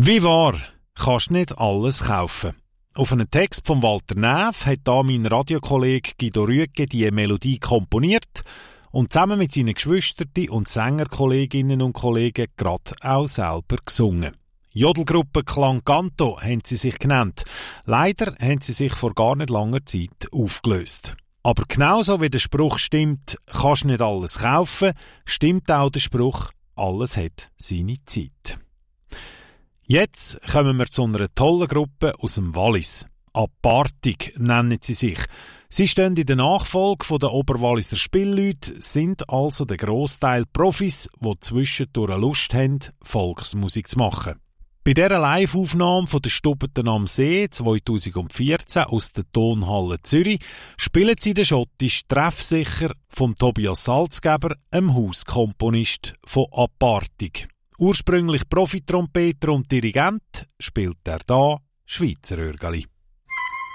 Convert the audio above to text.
Wie wahr, kannst nicht alles kaufen. Auf einen Text von Walter Näf hat da mein Radiokollege Guido Rüegge die Melodie komponiert und zusammen mit seinen Geschwistern und Sängerkolleginnen und Kollegen gerade auch selber gesungen. Jodelgruppe Klanganto haben sie sich genannt. Leider haben sie sich vor gar nicht langer Zeit aufgelöst. Aber genauso wie der Spruch stimmt, kannst nicht alles kaufen, stimmt auch der Spruch, alles hat seine Zeit. Jetzt kommen wir zu einer tollen Gruppe aus dem Wallis. Apartig nennen sie sich. Sie stehen in der Nachfolge der Oberwalliser Spielleute, sind also der Grossteil Profis, die zwischendurch Lust haben, Volksmusik zu machen. Bei dieser Live-Aufnahme von der Stubeten am See 2014 aus der Tonhalle Zürich spielen sie den Schottisch treffsicher von Tobias Salzgeber, einem Hauskomponist von Apartig. Ursprünglich Profitrompeter und Dirigent, spielt er da Schweizer Örgeli.